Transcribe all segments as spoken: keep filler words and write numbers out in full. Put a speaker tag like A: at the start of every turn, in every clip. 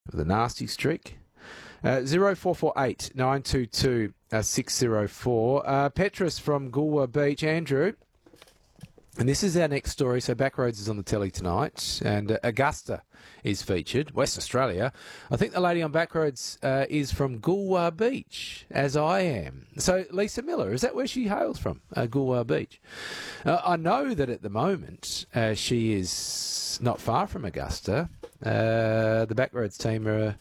A: with a nasty streak. Uh, zero four four eight nine two two six zero four. Uh, Petrus from Goolwa Beach. Andrew, and this is our next story. So Backroads is on the telly tonight, and uh, Augusta is featured, West Australia. I think the lady on Backroads uh, is from Goolwa Beach, as I am. So Lisa Miller, is that where she hails from, uh, Goolwa Beach? Uh, I know that at the moment uh, she is not far from Augusta. Uh, the Backroads team are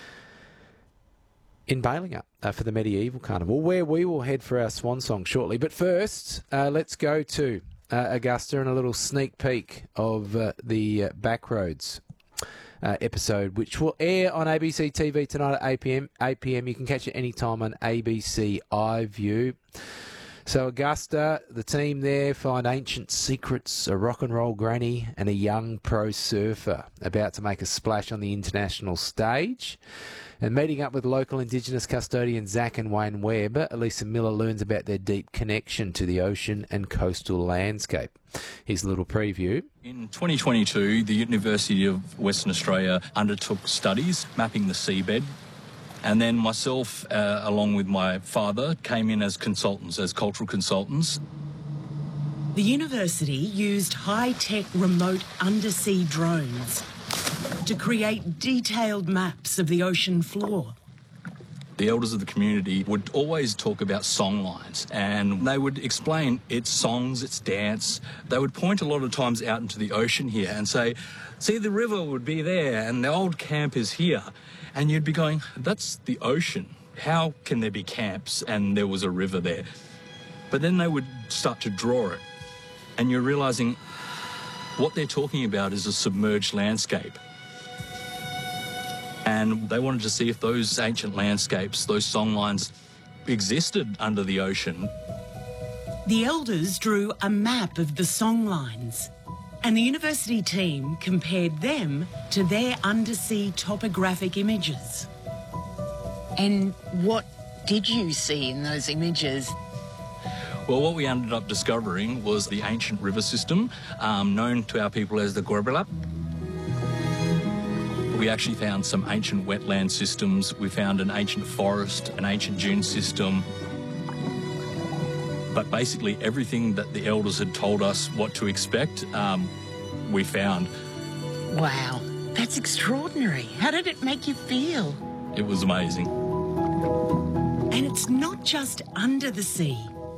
A: in Balingup uh, for the Medieval Carnival, where we will head for our swan song shortly. But first, uh, let's go to uh, Augusta and a little sneak peek of uh, the uh, Backroads uh, episode, which will air on A B C T V tonight at eight p m. eight p m. You can catch it any time on A B C iView. So Augusta, the team there find ancient secrets, a rock and roll granny and a young pro surfer about to make a splash on the international stage. And meeting up with local Indigenous custodians Zach and Wayne Webb, Elisa Miller learns about their deep connection to the ocean and coastal landscape. Here's a little preview.
B: In twenty twenty-two, the University of Western Australia undertook studies mapping the seabed. And then myself, uh, along with my father, came in as consultants, as cultural consultants.
C: The university used high-tech remote undersea drones to create detailed maps of the ocean floor.
B: The elders of the community would always talk about song lines, and they would explain its songs, its dance. They would point a lot of times out into the ocean here and say, see, the river would be there and the old camp is here. And you'd be going, that's the ocean. How can there be camps and there was a river there? But then they would start to draw it, and you're realising what they're talking about is a submerged landscape. And they wanted to see if those ancient landscapes, those song lines, existed under the ocean.
C: The elders drew a map of the song lines, and the university team compared them to their undersea topographic images.
D: And what did you see in those images?
B: Well, what we ended up discovering was the ancient river system, um, known to our people as the Gorbelap. We actually found some ancient wetland systems. We found an ancient forest, an ancient dune system. But basically everything that the elders had told us what to expect, um, we found.
D: Wow, that's extraordinary. How did it make you feel?
B: It was amazing.
C: And it's not just under the sea.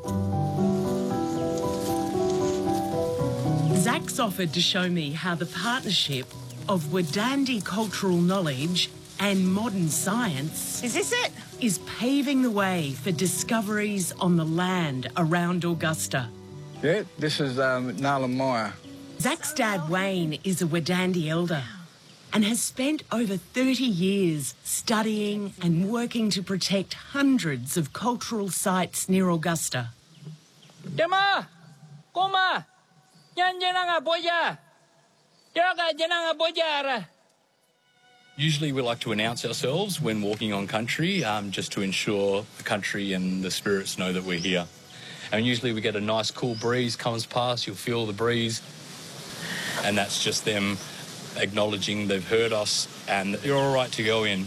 C: Zach's offered to show me how the partnership of Wadandi cultural knowledge and modern science...
D: Is this it?
C: ...is paving the way for discoveries on the land around Augusta.
E: Yeah, this is um, Nalam Maya.
C: Zach's dad, Wayne, is a Wadandi elder and has spent over thirty years studying and working to protect hundreds of cultural sites near Augusta.
F: Dema! Koma! Yan jananga boya! Yaga jananga boya!
B: Usually we like to announce ourselves when walking on country, um, just to ensure the country and the spirits know that we're here. And usually we get a nice cool breeze comes past, you'll feel the breeze, and that's just them acknowledging they've heard us and you're all right to go in.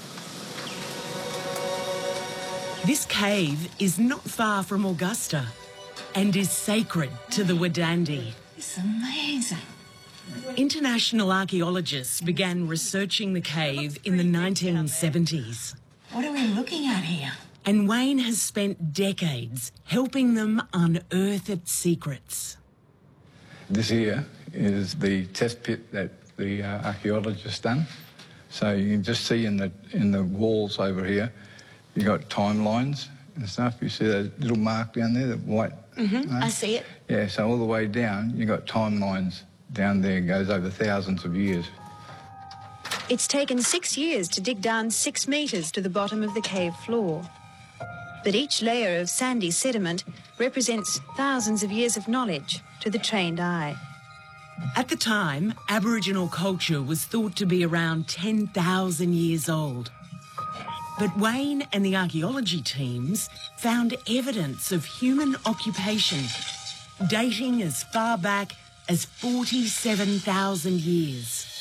C: This cave is not far from Augusta and is sacred to the Wadandi.
D: It's amazing.
C: International archaeologists began researching the cave in the nineteen seventies.
D: What are we looking at here?
C: And Wayne has spent decades helping them unearth its secrets.
E: This here is the test pit that the uh, archaeologists done. So you can just see in the in the walls over here, you got timelines and stuff. You see that little mark down there, the white
D: Mm-hmm,
E: mark?
D: I see it.
E: Yeah, so all the way down, you got timelines down there. It goes over thousands of years.
G: It's taken six years to dig down six metres to the bottom of the cave floor. But each layer of sandy sediment represents thousands of years of knowledge to the trained eye.
C: At the time, Aboriginal culture was thought to be around ten thousand years old. But Wayne and the archaeology teams found evidence of human occupation dating as far back as forty-seven thousand years.